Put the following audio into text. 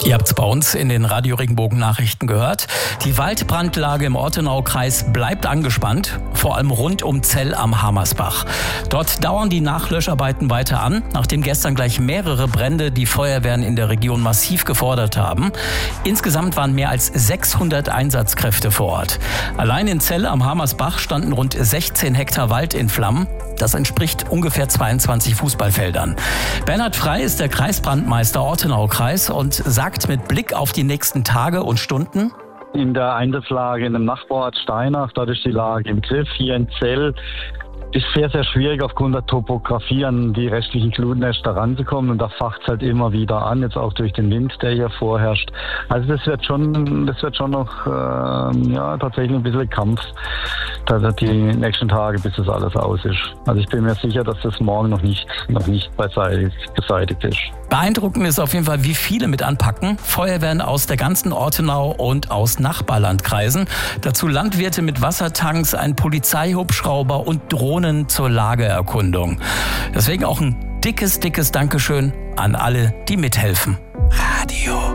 Ihr habt es bei uns in den Radio Regenbogen Nachrichten gehört. Die Waldbrandlage im Ortenaukreis bleibt angespannt, vor allem rund um Zell am Hamersbach. Dort dauern die Nachlöscharbeiten weiter an, nachdem gestern gleich mehrere Brände die Feuerwehren in der Region massiv gefordert haben. Insgesamt waren mehr als 600 Einsatzkräfte vor Ort. Allein in Zell am Hamersbach standen rund 16 Hektar Wald in Flammen. Das entspricht ungefähr 22 Fußballfeldern. Bernhard Frei ist der Kreisbrandmeister Ortenaukreis und sagt mit Blick auf die nächsten Tage und Stunden: In der Einsatzlage in dem Nachbarort Steinach, dort ist die Lage im Griff. Hier in Zell ist sehr, sehr schwierig aufgrund der Topografie an die restlichen Glutnester ranzukommen, und da facht es halt immer wieder an, jetzt auch durch den Wind, der hier vorherrscht. Also das wird schon noch tatsächlich ein bisschen Kampf die nächsten Tage, bis das alles aus ist. Also ich bin mir sicher, dass das morgen noch nicht beseitigt ist. Beeindruckend ist auf jeden Fall, wie viele mit anpacken. Feuerwehren aus der ganzen Ortenau und aus Nachbarlandkreisen. Dazu Landwirte mit Wassertanks, ein Polizeihubschrauber und Drohnen zur Lageerkundung. Deswegen auch ein dickes Dankeschön an alle, die mithelfen. Radio